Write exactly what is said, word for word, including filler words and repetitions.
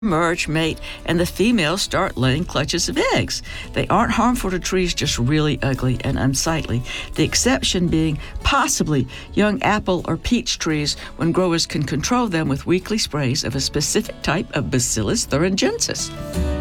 Merge, mate, and the females start laying clutches of eggs. They aren't harmful to trees, just really ugly and unsightly. The exception being possibly young apple or peach trees when growers can control them with weekly sprays of a specific type of Bacillus thuringiensis.